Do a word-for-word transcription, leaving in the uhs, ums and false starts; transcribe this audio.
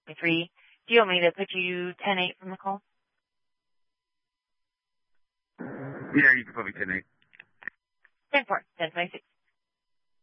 three. Do you want me to put you ten eight from the call? Yeah, you can put me ten eight. ten four, ten twenty-six.